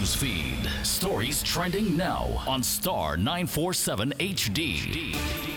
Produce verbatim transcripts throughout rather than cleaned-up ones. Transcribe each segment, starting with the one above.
news feed. Stories trending now on Star nine forty-seven H D.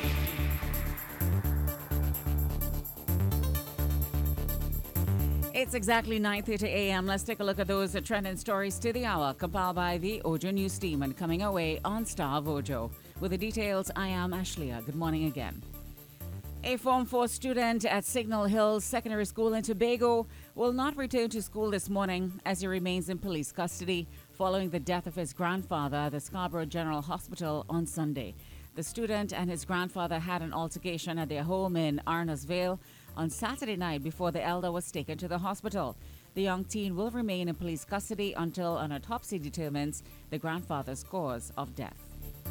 It's exactly nine thirty a.m. Let's take a look at those trending stories to the hour, compiled by the Ojo News team and coming away on Star of Ojo. With the details, I am Ashleigh. Good morning again. A Form four student at Signal Hills Secondary School in Tobago will not return to school this morning as he remains in police custody following the death of his grandfather at the Scarborough General Hospital on Sunday. The student and his grandfather had an altercation at their home in Arnasvale on Saturday night before the elder was taken to the hospital. The young teen will remain in police custody until an autopsy determines the grandfather's cause of death.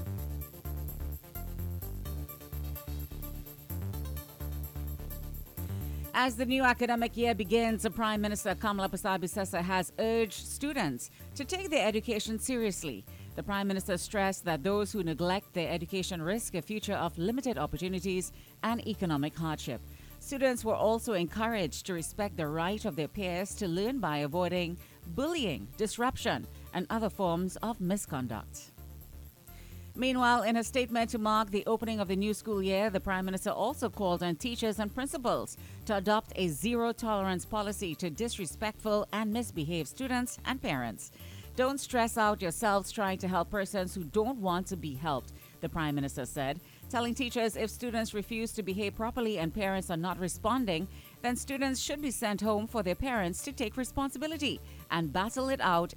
As the new academic year begins, the Prime Minister Kamala Persad-Bissessar has urged students to take their education seriously. The Prime Minister stressed that those who neglect their education risk a future of limited opportunities and economic hardship. Students were also encouraged to respect the right of their peers to learn by avoiding bullying, disruption, and other forms of misconduct. Meanwhile, in a statement to mark the opening of the new school year, the Prime Minister also called on teachers and principals to adopt a zero-tolerance policy to disrespectful and misbehaved students and parents. Don't stress out yourselves trying to help persons who don't want to be helped, the Prime Minister said, telling teachers if students refuse to behave properly and parents are not responding, then students should be sent home for their parents to take responsibility and battle it out